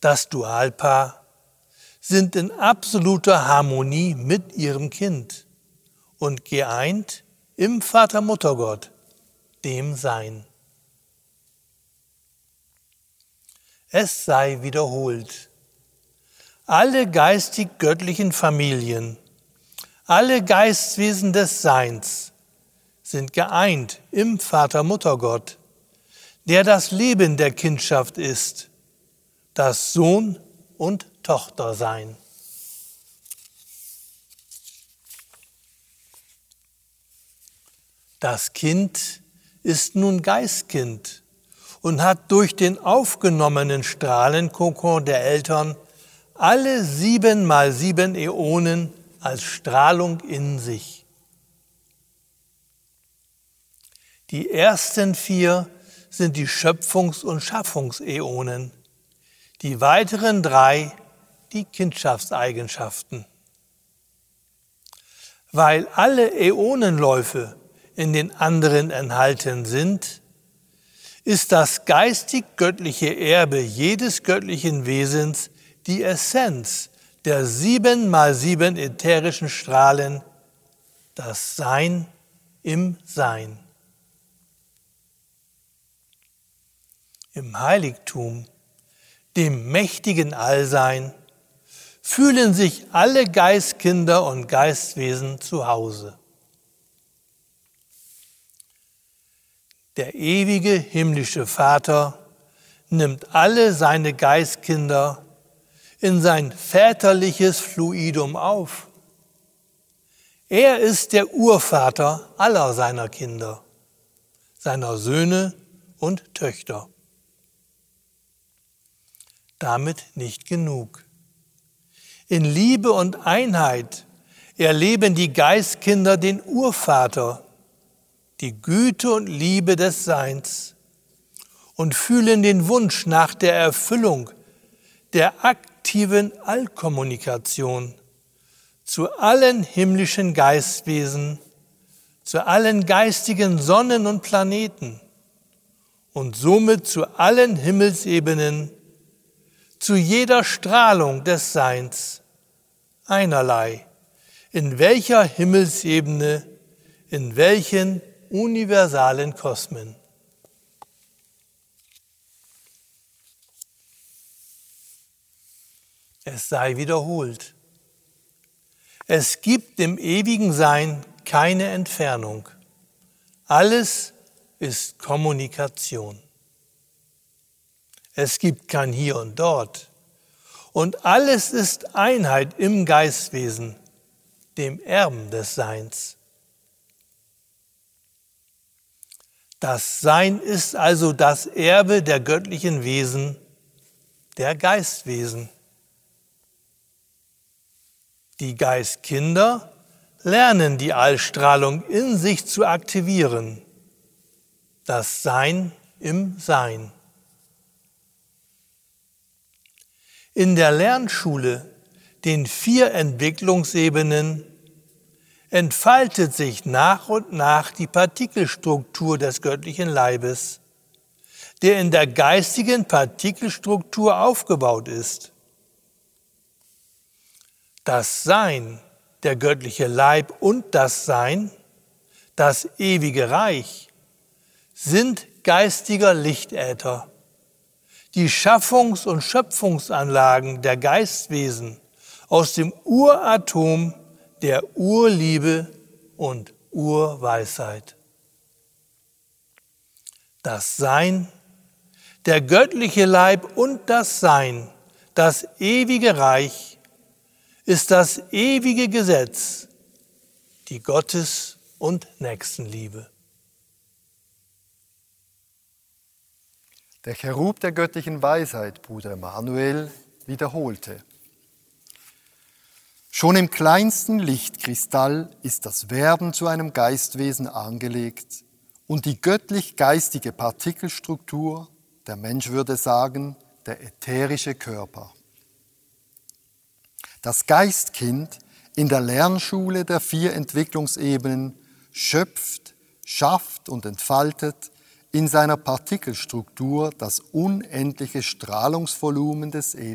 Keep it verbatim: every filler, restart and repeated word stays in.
das Dualpaar, sind in absoluter Harmonie mit ihrem Kind und geeint im Vater-Mutter-Gott, dem Sein. Es sei wiederholt. Alle geistig-göttlichen Familien, alle Geistwesen des Seins sind geeint im Vater-Mutter-Gott, der das Leben der Kindschaft ist, das Sohn und Tochtersein. Das Kind ist nun Geistkind und hat durch den aufgenommenen Strahlenkokon der Eltern alle sieben mal sieben Äonen als Strahlung in sich. Die ersten vier sind die Schöpfungs- und Schaffungsäonen, die weiteren drei die Kindschaftseigenschaften. Weil alle Äonenläufe in den anderen enthalten sind, ist das geistig-göttliche Erbe jedes göttlichen Wesens die Essenz der sieben mal sieben ätherischen Strahlen, das Sein im Sein. Im Heiligtum, dem mächtigen Allsein, fühlen sich alle Geistkinder und Geistwesen zu Hause. Der ewige himmlische Vater nimmt alle seine Geistkinder in sein väterliches Fluidum auf. Er ist der Urvater aller seiner Kinder, seiner Söhne und Töchter. Damit nicht genug. In Liebe und Einheit erleben die Geistkinder den Urvater, die Güte und Liebe des Seins und fühlen den Wunsch nach der Erfüllung der aktiven Allkommunikation zu allen himmlischen Geistwesen, zu allen geistigen Sonnen und Planeten und somit zu allen Himmelsebenen, zu jeder Strahlung des Seins, einerlei, in welcher Himmelsebene, in welchen universalen Kosmen. Es sei wiederholt. Es gibt im ewigen Sein keine Entfernung. Alles ist Kommunikation. Es gibt kein Hier und Dort. Und alles ist Einheit im Geistwesen, dem Erben des Seins. Das Sein ist also das Erbe der göttlichen Wesen, der Geistwesen. Die Geistkinder lernen die Allstrahlung in sich zu aktivieren, das Sein im Sein. In der Lernschule, den vier Entwicklungsebenen, entfaltet sich nach und nach die Partikelstruktur des göttlichen Leibes, der in der geistigen Partikelstruktur aufgebaut ist. Das Sein, der göttliche Leib und das Sein, das ewige Reich, sind geistiger Lichtäther, die Schaffungs- und Schöpfungsanlagen der Geistwesen aus dem Uratom der Urliebe und Urweisheit. Das Sein, der göttliche Leib und das Sein, das ewige Reich, ist das ewige Gesetz, die Gottes- und Nächstenliebe. Der Cherub der göttlichen Weisheit, Bruder Emanuel, wiederholte: Schon im kleinsten Lichtkristall ist das Werden zu einem Geistwesen angelegt und die göttlich-geistige Partikelstruktur, der Mensch würde sagen, der ätherische Körper. Das Geistkind in der Lernschule der vier Entwicklungsebenen schöpft, schafft und entfaltet in seiner Partikelstruktur das unendliche Strahlungsvolumen des Ewigen.